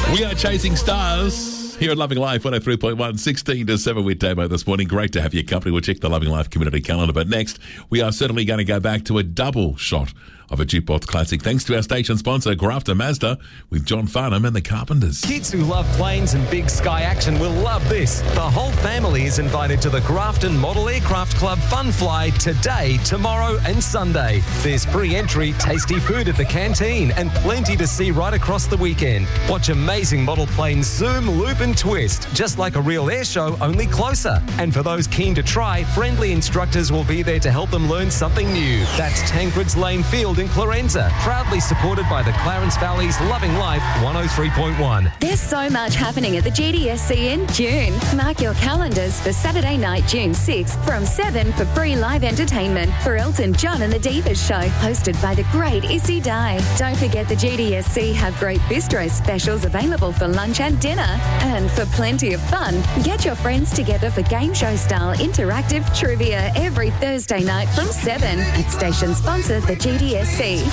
We are chasing stars here at Loving Life 103.1, 16 to 7 with Damo this morning. Great to have your company. We'll check the Loving Life community calendar. But next, we are certainly going to go back to a double shot of a jukebox classic, thanks to our station sponsor, Grafton Mazda, with John Farnham and the Carpenters. Kids who love planes and big sky action will love this. The whole family is invited to the Grafton Model Aircraft Club Fun Fly today, tomorrow and Sunday. There's free entry, tasty food at the canteen and plenty to see right across the weekend. Watch amazing model planes zoom, loop and twist, just like a real air show, only closer. And for those keen to try, friendly instructors will be there to help them learn something new. That's Tancred's Lane Field in Clarenza, proudly supported by the Clarence Valley's Loving Life 103.1. There's so much happening at the GDSC in June. Mark your calendars for Saturday night, June 6 from 7 for free live entertainment for Elton John and the Divas Show, hosted by the great Issy Dye. Don't forget the GDSC have great bistro specials available for lunch and dinner. And for plenty of fun, get your friends together for game show style interactive trivia every Thursday night from 7 at station sponsor the GDSC.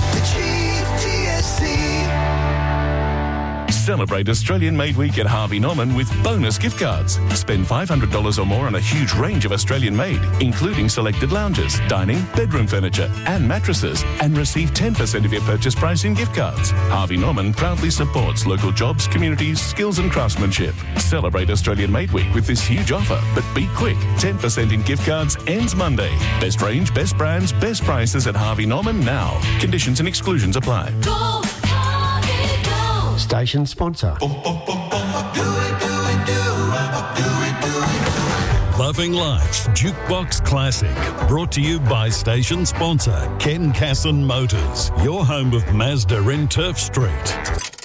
Celebrate Australian-made week at Harvey Norman with bonus gift cards. Spend $500 or more on a huge range of Australian-made, including selected lounges, dining, bedroom furniture and mattresses, and receive 10% of your purchase price in gift cards. Harvey Norman proudly supports local jobs, communities, skills and craftsmanship. Celebrate Australian-made week with this huge offer, but be quick. 10% in gift cards ends Monday. Best range, best brands, best prices at Harvey Norman now. Conditions and exclusions apply. Go, Harvey, go. Station sponsor. Loving Life's Jukebox Classic, brought to you by station sponsor Ken Casson Motors, your home of Mazda in Turf Street.